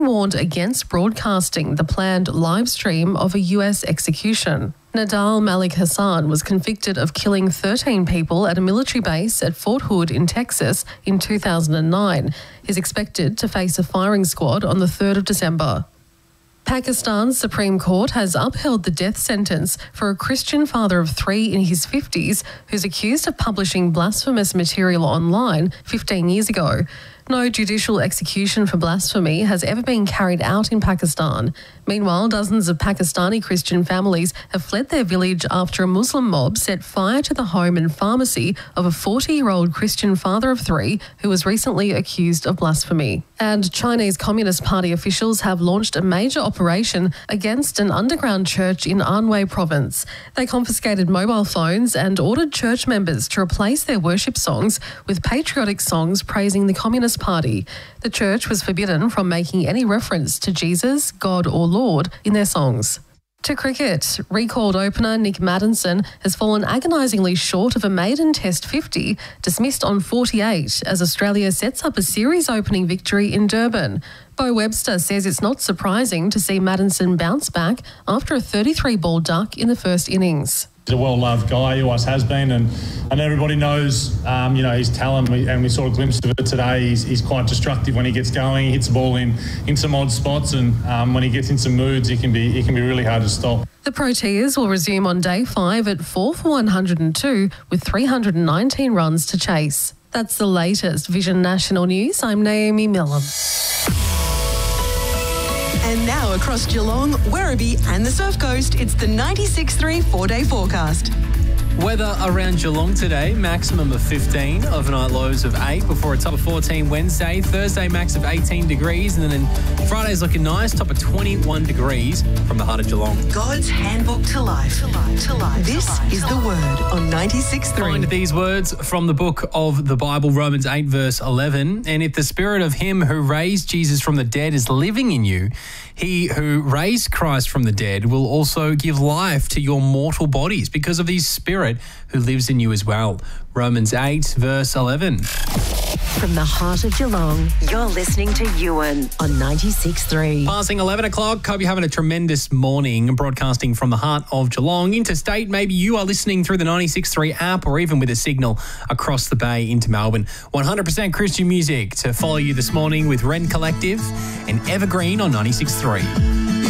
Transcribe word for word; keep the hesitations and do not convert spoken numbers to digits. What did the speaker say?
warned against broadcasting the planned live stream of a U S execution. Nadal Malik Hassan was convicted of killing thirteen people at a military base at Fort Hood in Texas in two thousand nine. He's expected to face a firing squad on the third of December. Pakistan's Supreme Court has upheld the death sentence for a Christian father of three in his fifties who's accused of publishing blasphemous material online fifteen years ago. No judicial execution for blasphemy has ever been carried out in Pakistan. Meanwhile, dozens of Pakistani Christian families have fled their village after a Muslim mob set fire to the home and pharmacy of a forty-year-old Christian father of three who was recently accused of blasphemy. And Chinese Communist Party officials have launched a major operation against an underground church in Anhui province. They confiscated mobile phones and ordered church members to replace their worship songs with patriotic songs praising the Communist Party. The church was forbidden from making any reference to Jesus, God or Lord in their songs. To cricket, recalled opener Nick Maddinson has fallen agonisingly short of a maiden Test fifty, dismissed on forty-eight, as Australia sets up a series-opening victory in Durban. Bo Webster says it's not surprising to see Maddinson bounce back after a thirty-three ball duck in the first innings. He's a well-loved guy, he always has been, and, and everybody knows, um, you know, his talent, we, and we saw a glimpse of it today. He's, he's quite destructive when he gets going. He hits the ball in, in some odd spots, and um, when he gets in some moods, he can be he can be really hard to stop. The Proteas will resume on day five at four for one hundred two with three hundred nineteen runs to chase. That's the latest Vision National News. I'm Naomi Millam. And now across Geelong, Werribee and the Surf Coast, it's the ninety-six point three four-day forecast. Weather around Geelong today, maximum of fifteen, overnight lows of eight before a top of fourteen Wednesday. Thursday, max of eighteen degrees, and then Friday's looking nice, top of twenty-one degrees from the heart of Geelong. God's handbook to life. To life. To life. This to life. is the word on ninety-six point three. Find these words from the book of the Bible, Romans eight, verse eleven. And if the spirit of him who raised Jesus from the dead is living in you, he who raised Christ from the dead will also give life to your mortal bodies because of his spirit who lives in you as well. Romans eight, verse eleven. From the heart of Geelong, you're listening to Ewan on ninety-six point three. Passing eleven o'clock, hope you're having a tremendous morning, broadcasting from the heart of Geelong. Interstate, maybe you are listening through the ninety-six point three app or even with a signal across the bay into Melbourne. one hundred percent Christian music to follow you this morning with Ren Collective and Evergreen on ninety-six point three.